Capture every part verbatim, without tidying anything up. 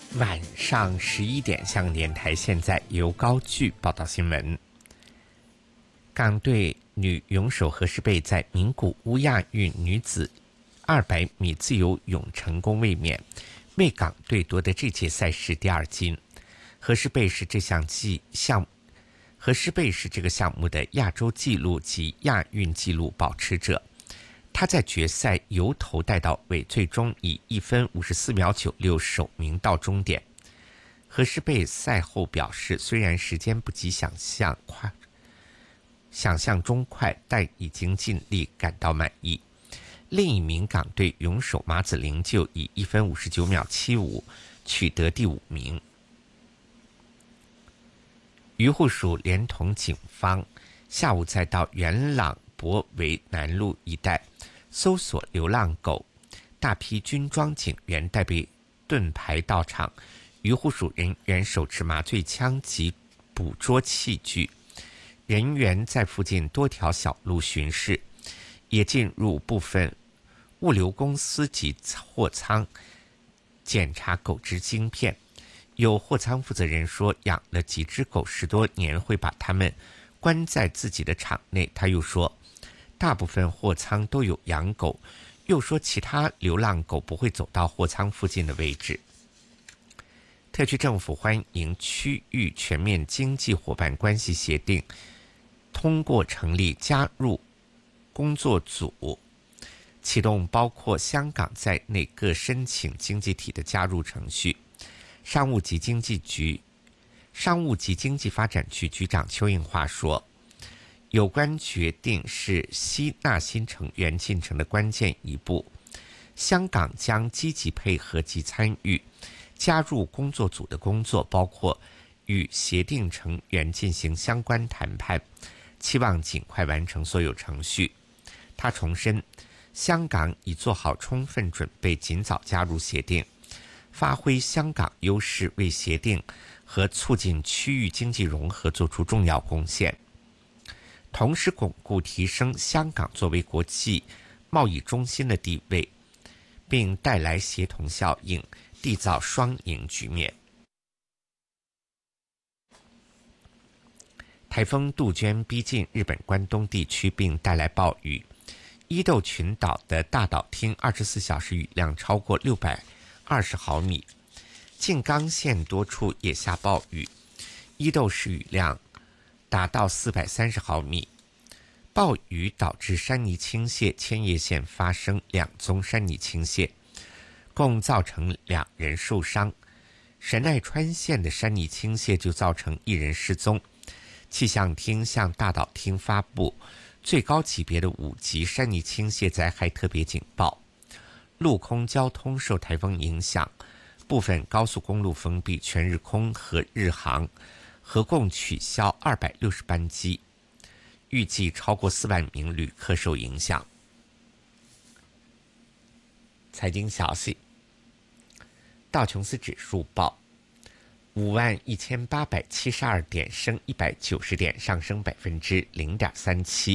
晚上十一点，香港电台现在由高炬报道新闻。港队女泳手何诗蓓在名古屋亚运女子二百米自由泳成功卫冕，为港队夺得这届赛事第二金。何诗蓓是这项纪项何诗蓓是这个项目的亚洲纪录及亚运纪录保持者。他在决赛由头带到尾，最终以一分五十四秒九六首名到终点。何诗蓓赛后表示，虽然时间不及想象快，想象中快，但已经尽力，感到满意。另一名港队泳手马子玲就以一分五十九秒七五取得第五名。渔护署连同警方下午再到元朗博围南路一带搜索流浪狗，大批军装警员带备盾牌到场，渔护署人员手持麻醉枪及捕捉器具，人员在附近多条小路巡视，也进入部分物流公司及货仓检查狗只晶片。有货仓负责人说，养了几只狗十多年，会把它们关在自己的场内。他又说，大部分货仓都有养狗，又说其他流浪狗不会走到货仓附近的位置。特区政府欢迎区域全面经济伙伴关系协定通过成立加入工作组，启动包括香港在内各申请经济体的加入程序。商务及经济局商务及经济发展局局长邱应华说，有关决定是吸纳新成员进程的关键一步，香港将积极配合及参与加入工作组的工作，包括与协定成员进行相关谈判，期望尽快完成所有程序。他重申，香港已做好充分准备，尽早加入协定，发挥香港优势，为协定和促进区域经济融合做出重要贡献，同时巩固提升香港作为国际贸易中心的地位，并带来协同效应，缔造双赢局面。台风杜鹃逼近日本关东地区，并带来暴雨。伊豆群岛的大岛町二十四小时雨量超过六百二十毫米，静冈县多处也下暴雨，伊豆市雨量达到四百三十毫米。暴雨导致山泥倾泻，千叶县发生两宗山泥倾泻，共造成两人受伤。神奈川县的山泥倾泻就造成一人失踪。气象厅向大岛町发布最高级别的五级山泥倾泻灾害特别警报。陆空交通受台风影响，部分高速公路封闭，全日空和日航合共取消二百六十班机，预计超过四万名旅客受影响。财经消息，道琼斯指数报五万一千八百七十二点，升一百九十点，上升百分之零点三七。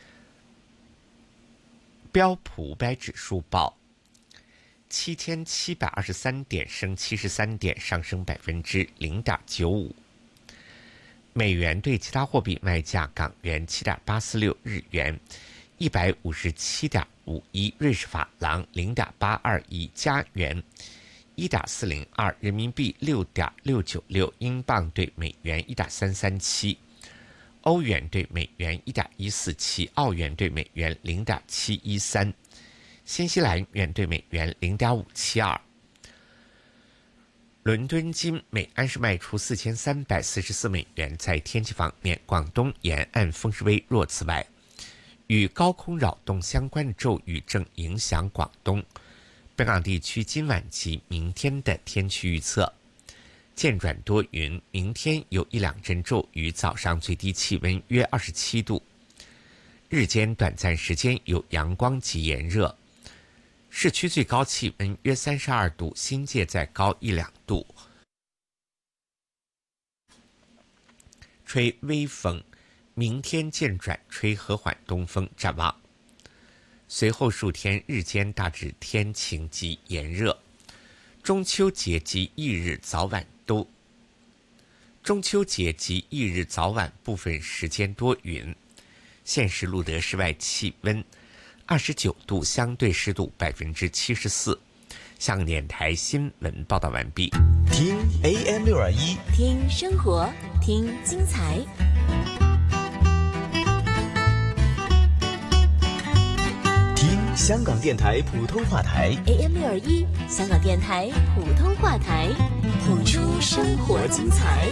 标普五百指数报七千七百二十三点，升七十三点，上升百分之零点九五。美元对其他货币卖价：港元七点八四六，日元一百五十七点五一，瑞士法郎零点八二一，加元一点四零二，人民币六点六九六，英镑对美元一点三三七，欧元对美元一点一四七，澳元对美元零点七一三。新西兰元对美元 零点五七二。 伦敦金每安士卖出四千三百四十四美元。在天气方面，广东沿岸风势微弱，此外与高空扰动相关的骤雨正影响广东。本港地区今晚及明天的天气预测：渐转多云，明天有一两阵骤雨，早上最低气温约二十七度，日间短暂时间有阳光及炎热，市区最高气温约三十二度，新界再高一两度，吹微风，明天渐转吹和缓东风。展望随后数天日间大致天晴及炎热， 中秋节及翌日早晚都中秋节及翌日早晚部分时间多云。现时录得室外气温二十九度，相对湿度百分之七十四。香港电台新闻报道完毕。 听 A M 六二一， 听生活，听精彩。 听香港电台普通话台 A M 六二一，香港电台普通话台，谱出生活精彩。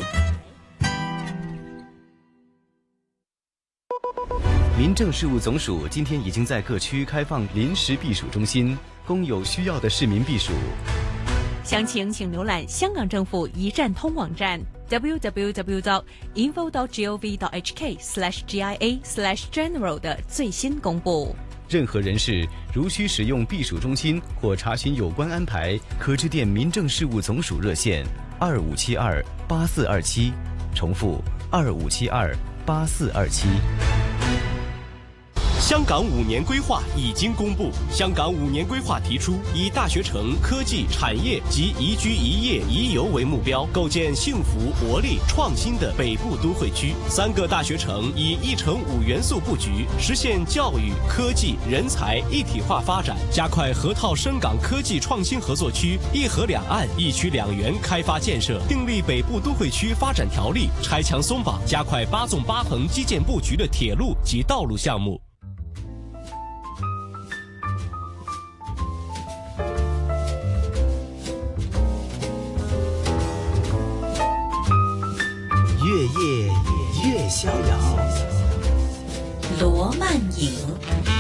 民政事务总署今天已经在各区开放临时避暑中心，供有需要的市民避暑。 详情请浏览香港政府一站通网站 double-u double-u double-u dot info dot gov dot h k slash g i a slash general 的最新公布。 任何人士如需使用避暑中心或查询有关安排，可致电民政事务总署热线二五七二八四二七，重复二五七二八四二七。 香港五年规划已经公布。香港五年规划提出，以大学城、科技、产业及宜居宜业宜游为目标，构建幸福、活力、创新的北部都会区。三个大学城以一城五元素布局，实现教育、科技、人才一体化发展，加快河套深港科技创新合作区一河两岸、一区两园开发建设，订立北部都会区发展条例，拆墙松绑，加快八纵八横基建布局的铁路及道路项目。 越夜越逍遥， 罗曼影。